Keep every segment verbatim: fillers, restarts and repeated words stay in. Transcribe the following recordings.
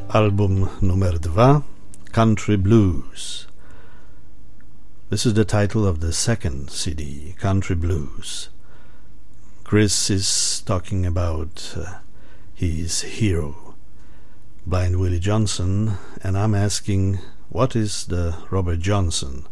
Album numer dwa, Country Blues. This is the title of the second C D, Country Blues. Chris is talking about uh, his hero, Blind Willie Johnson, and I'm asking, what is the Robert Johnson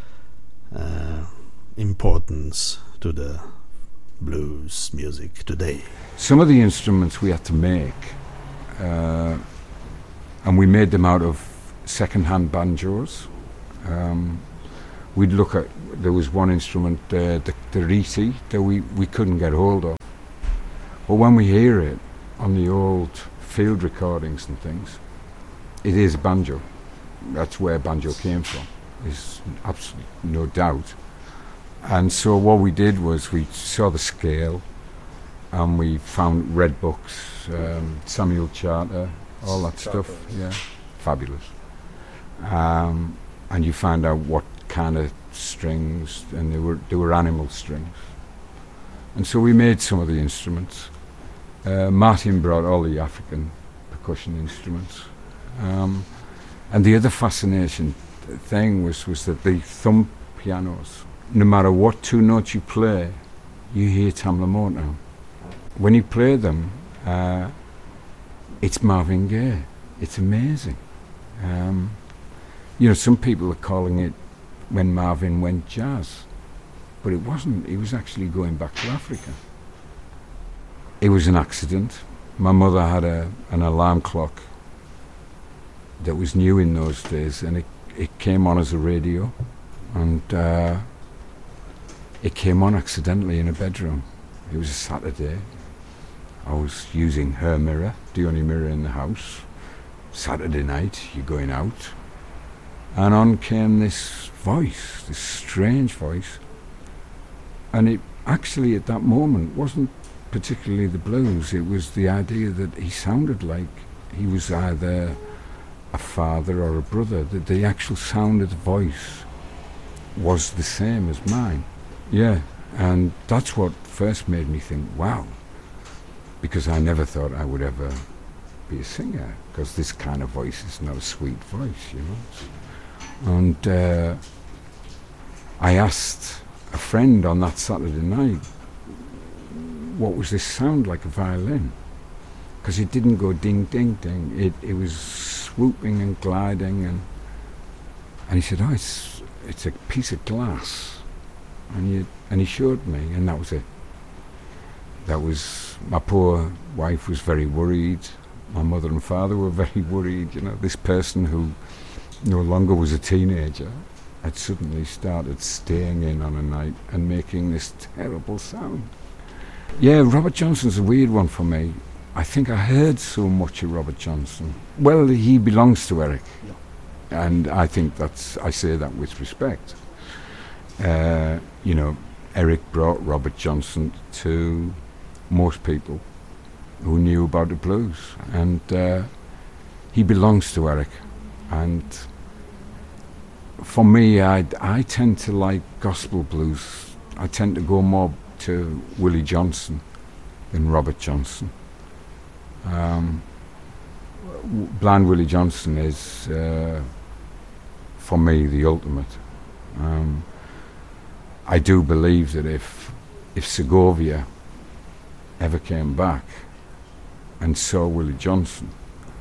uh, importance to the blues music today? Some of the instruments we had to make, uh, and we made them out of second-hand banjos. Um, we'd look at, there was one instrument, uh, the, the Riti, that we, we couldn't get hold of. But when we hear it on the old field recordings and things, it is banjo. That's where banjo came from, there's absolutely no doubt. And so what we did was we saw the scale, and we found red books, um, Samuel Charter, all that Charter. stuff, yeah, fabulous. Um, and you find out what kind of strings, and they were they were animal strings. And so we made some of the instruments. Uh, Martin brought all the African percussion instruments. Um, and the other fascination thing was, was that the thumb pianos, no matter what two notes you play, you hear Tamla Motown. When you play them, uh, it's Marvin Gaye. It's amazing. Um, you know, some people are calling it when Marvin went jazz, but it wasn't. He was actually going back to Africa. It was an accident. My mother had a, an alarm clock that was new in those days, and it, it came on as a radio, and uh, it came on accidentally in a bedroom. It was a Saturday. I was using her mirror, the only mirror in the house. Saturday night, you're going out. And on came this voice, this strange voice. And it actually, at that moment, wasn't particularly the blues. It was the idea that he sounded like he was either a father or a brother, that the actual sound of the voice was the same as mine. Yeah, and that's what first made me think, wow, because I never thought I would ever be a singer, because this kind of voice is not a sweet voice, you know. And uh, I asked a friend on that Saturday night, what was this sound like a violin? Because it didn't go ding, ding, ding. It it was swooping and gliding, and and he said, oh, it's it's a piece of glass. And he, and he showed me, and that was it. That was, my poor wife was very worried. My mother and father were very worried. You know, this person who no longer was a teenager had suddenly started staying in on a night and making this terrible sound. Yeah, Robert Johnson's a weird one for me. I think I heard so much of Robert Johnson. Well, he belongs to Eric. Yeah. And I think that's, I say that with respect. Uh, you know, Eric brought Robert Johnson to most people who knew about the blues, and uh, he belongs to Eric. And for me, I, I tend to like gospel blues. I tend to go more to Willie Johnson than Robert Johnson. Um, Blind Willie Johnson is, uh, for me, the ultimate. Um, I do believe that if if Segovia ever came back and saw Willie Johnson,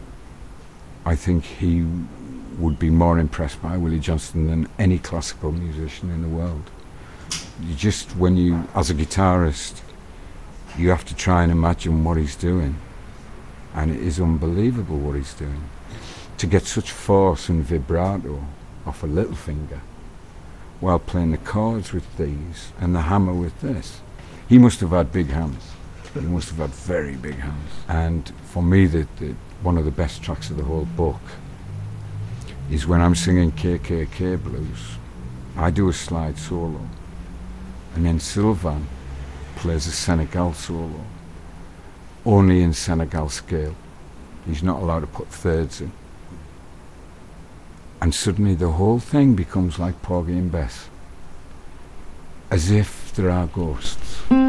I think he would be more impressed by Willie Johnson than any classical musician in the world. You just, when you, as a guitarist, you have to try and imagine what he's doing, and it is unbelievable what he's doing. To get such force and vibrato off a little finger while playing the chords with these and the hammer with this. He must have had big hands. He must have had very big hands. And for me, the, the, one of the best tracks of the whole book is when I'm singing K K K Blues. I do a slide solo, and then Sylvan plays a Senegal solo, only in Senegal scale. He's not allowed to put thirds in. And suddenly the whole thing becomes like Porgy and Bess, as if there are ghosts.